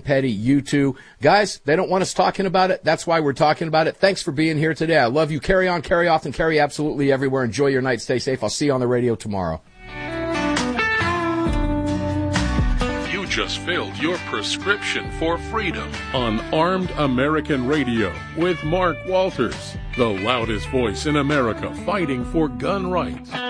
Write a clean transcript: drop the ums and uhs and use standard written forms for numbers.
Petty, U2. Guys, they don't want us talking about it. That's why we're talking about it. Thanks for being here today. I love you. Carry on, carry often, carry absolutely everywhere. Enjoy your night. Stay safe. I'll see you on the radio tomorrow. You just filled your prescription for freedom on Armed American Radio with Mark Walters, the loudest voice in America fighting for gun rights.